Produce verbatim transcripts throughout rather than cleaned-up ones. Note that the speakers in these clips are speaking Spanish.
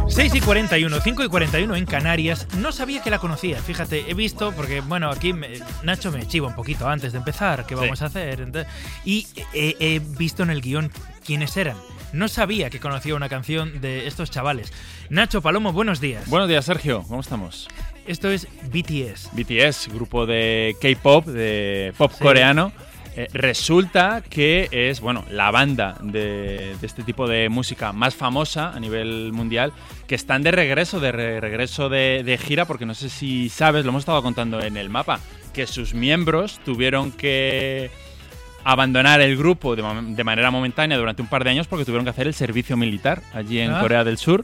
seis y cuarenta y uno, cinco y cuarenta y uno en Canarias. No sabía que la conocía, fíjate, he visto, porque bueno, aquí me, Nacho me chiva un poquito antes de empezar, qué vamos sí. a hacer, entonces, y he, he visto en el guión quiénes eran. No sabía que conocía una canción de estos chavales. Nacho Palomo, buenos días. Buenos días, Sergio, ¿cómo estamos? Esto es B T S. B T S, grupo de K-pop, de pop sí. coreano. Eh, resulta que es, bueno, la banda de, de este tipo de música más famosa a nivel mundial, que están de regreso, de re- regreso de, de gira, porque no sé si sabes, lo hemos estado contando en el mapa, que sus miembros tuvieron que abandonar el grupo de, de manera momentánea durante un par de años porque tuvieron que hacer el servicio militar allí en ah. Corea del Sur.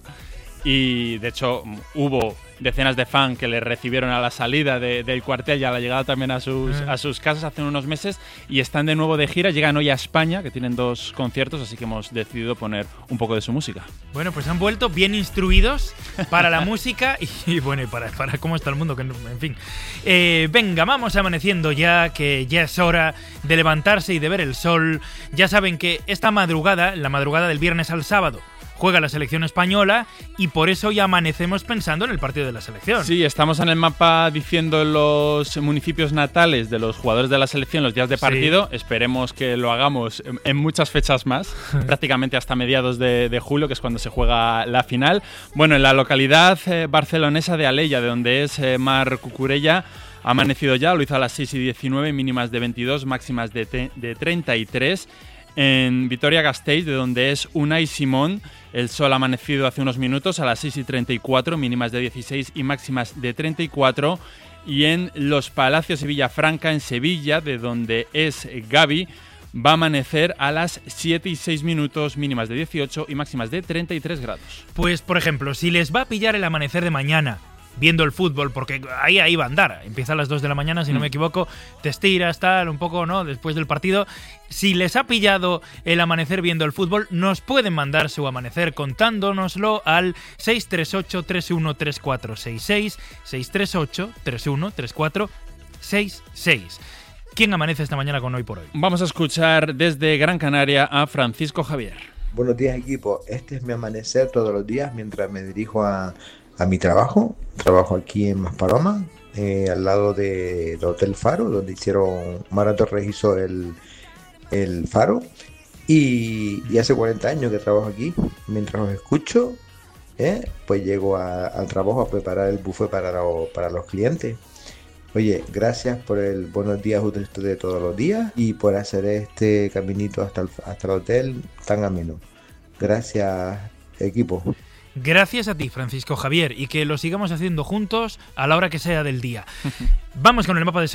Y de hecho hubo decenas de fans que les recibieron a la salida de, del cuartel y a la llegada también a sus, uh-huh. a sus casas hace unos meses, y están de nuevo de gira. Llegan hoy a España, que tienen dos conciertos, así que hemos decidido poner un poco de su música. Bueno, pues han vuelto bien instruidos para la música y, y bueno, y para, para cómo está el mundo, que en fin. Eh, venga, vamos amaneciendo ya, que ya es hora de levantarse y de ver el sol. Ya saben que esta madrugada, la madrugada del viernes al sábado, juega la selección española y por eso ya amanecemos pensando en el partido de la selección. Sí, estamos en el mapa diciendo los municipios natales de los jugadores de la selección los días de partido. Sí. Esperemos que lo hagamos en muchas fechas más, prácticamente hasta mediados de, de julio, que es cuando se juega la final. Bueno, en la localidad eh, barcelonesa de Alella, de donde es eh, Marc Cucurella, ha amanecido ya, lo hizo a las seis y diecinueve, mínimas de veintidós, máximas de, te- de treinta y tres. En Vitoria-Gasteiz, de donde es Unai Simón, el sol ha amanecido hace unos minutos a las seis y treinta y cuatro, mínimas de dieciséis y máximas de treinta y cuatro. Y en Los Palacios y Villafranca, en Sevilla, de donde es Gaby, va a amanecer a las siete y seis minutos, mínimas de dieciocho y máximas de treinta y tres grados. Pues, por ejemplo, si les va a pillar el amanecer de mañana viendo el fútbol, porque ahí, ahí va a andar, empieza a las dos de la mañana, si mm. no me equivoco, te estiras, tal, un poco, ¿no?, después del partido. Si les ha pillado el amanecer viendo el fútbol, nos pueden mandar su amanecer contándonoslo al seis tres ocho, tres uno tres cuatro seis seis, seis tres ocho, tres uno tres cuatro seis seis. ¿Quién amanece esta mañana con Hoy por Hoy? Vamos a escuchar desde Gran Canaria a Francisco Javier. Buenos días, equipo. Este es mi amanecer todos los días mientras me dirijo a a mi trabajo. Trabajo aquí en Maspaloma, eh, al lado de, de Hotel Faro, donde hicieron, Mara Torres hizo el, el Faro, y, y hace cuarenta años que trabajo aquí. Mientras os escucho, eh, pues llego a, al trabajo a preparar el buffet para, lo, para los clientes. Oye, gracias por el buenos días útiles de todos los días y por hacer este caminito hasta el, hasta el hotel tan ameno. Gracias, equipo. Gracias a ti, Francisco Javier, y que lo sigamos haciendo juntos a la hora que sea del día. Vamos con el mapa de